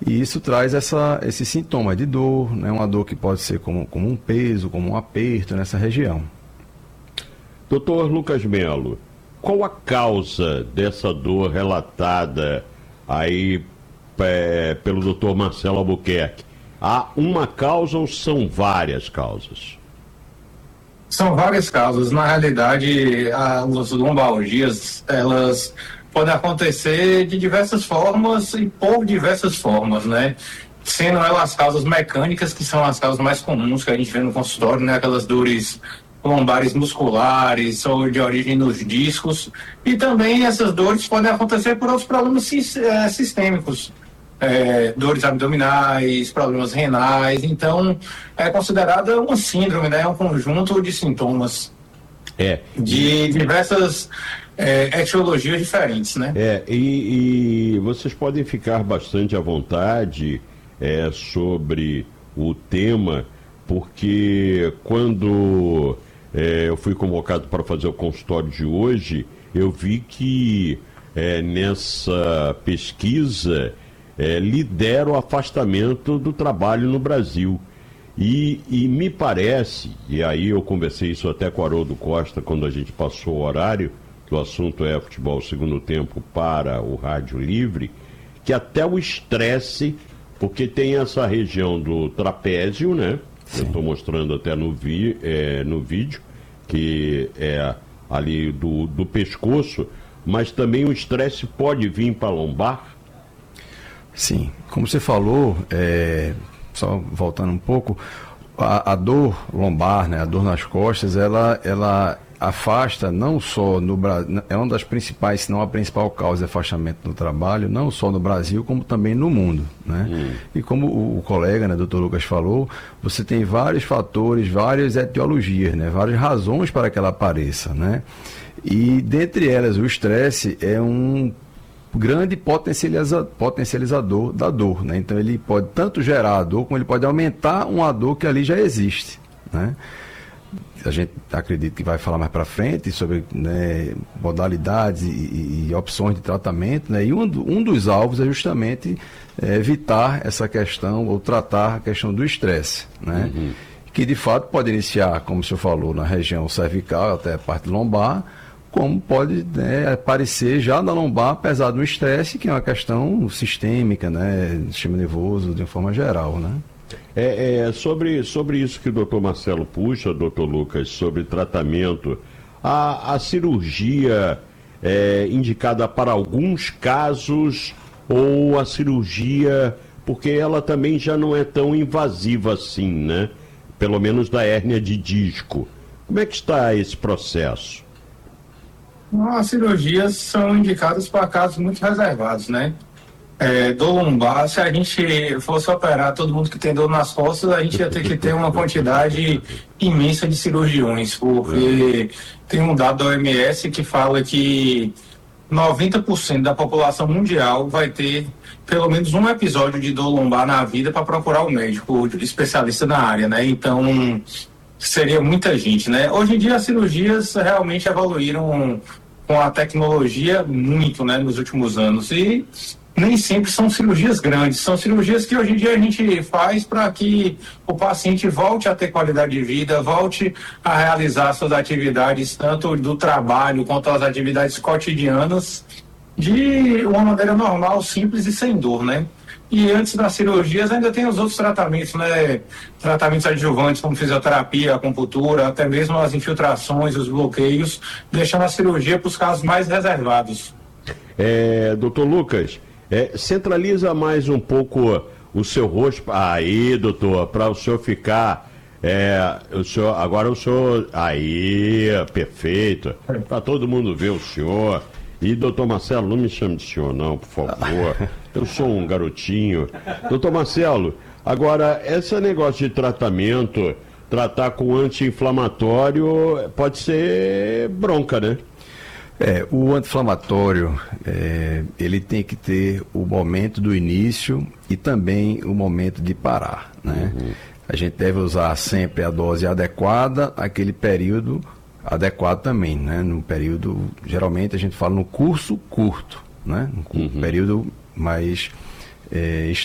E isso traz esse sintoma de dor, né? Uma dor que pode ser como um peso, como um aperto nessa região. Doutor Lucas Melo, qual a causa dessa dor relatada aí pelo doutor Marcelo Albuquerque? Há uma causa ou são várias causas? São várias causas. Na realidade, as lombalgias, elas podem acontecer de diversas formas e por diversas formas, né? Sendo elas as causas mecânicas, que são as causas mais comuns que a gente vê no consultório, né? Aquelas dores lombares musculares ou de origem nos discos. E também essas dores podem acontecer por outros problemas sistêmicos. Dores abdominais, problemas renais. Então, é considerada uma síndrome, né? Um conjunto de sintomas de diversas etiologias diferentes, né? E vocês podem ficar bastante à vontade sobre o tema, porque quando eu fui convocado para fazer o consultório de hoje, eu vi que nessa pesquisa lidera o afastamento do trabalho no Brasil. E me parece, e aí eu conversei isso até com o Haroldo Costa quando a gente passou o horário, que o assunto é futebol segundo tempo para o Rádio Livre, que até o estresse, porque tem essa região do trapézio, né? Sim. Eu estou mostrando até no vídeo, que é ali do pescoço, mas também o estresse pode vir para a lombar? Sim, como você falou, só voltando um pouco, a dor lombar, né, a dor nas costas, ela afasta não só no Brasil, é uma das principais, se não a principal causa de afastamento no trabalho, não só no Brasil, como também no mundo, né? E como o colega, né, Dr. Lucas falou, você tem vários fatores, várias etiologias, né, várias razões para que ela apareça, né? E dentre elas o estresse é um grande potencializador da dor, né? Então ele pode tanto gerar a dor, como ele pode aumentar uma dor que ali já existe, né? A gente acredita que vai falar mais para frente sobre, né, modalidades e opções de tratamento, né? E um dos alvos é justamente evitar essa questão ou tratar a questão do estresse, né? Que de fato pode iniciar, como o senhor falou, na região cervical até a parte lombar, como pode, né, aparecer já na lombar, apesar do estresse, que é uma questão sistêmica, né, sistema nervoso de uma forma geral, né? Sobre isso que o doutor Marcelo puxa, doutor Lucas, sobre tratamento, a cirurgia é indicada para alguns casos ou a cirurgia, porque ela também já não é tão invasiva assim, né? Pelo menos da hérnia de disco. Como é que está esse processo? As cirurgias são indicadas para casos muito reservados, né? Dor lombar, se a gente fosse operar todo mundo que tem dor nas costas, a gente ia ter que ter uma quantidade imensa de cirurgiões, porque tem um dado da OMS que fala que 90% da população mundial vai ter pelo menos um episódio de dor lombar na vida para procurar um médico especialista na área, né? Então, seria muita gente, né? Hoje em dia as cirurgias realmente evoluíram com a tecnologia muito, né, nos últimos anos, e nem sempre são cirurgias grandes, são cirurgias que hoje em dia a gente faz para que o paciente volte a ter qualidade de vida, volte a realizar suas atividades, tanto do trabalho quanto as atividades cotidianas, de uma maneira normal, simples e sem dor, né? E antes das cirurgias ainda tem os outros tratamentos, né? Tratamentos adjuvantes como fisioterapia, acupuntura, até mesmo as infiltrações, os bloqueios, deixando a cirurgia para os casos mais reservados. Doutor Lucas, centraliza mais um pouco o seu rosto. Aí, doutor, para o senhor ficar. Agora o senhor. Aí, perfeito. Para todo mundo ver o senhor. E, doutor Marcelo, não me chame de senhor, não, por favor. Eu sou um garotinho. Doutor Marcelo, agora, esse negócio de tratamento, tratar com anti-inflamatório, pode ser bronca, né? O anti-inflamatório, ele tem que ter o momento do início e também o momento de parar, né? A gente deve usar sempre a dose adequada, aquele período adequado também, né? No período, geralmente a gente fala no curso curto, né? No período mais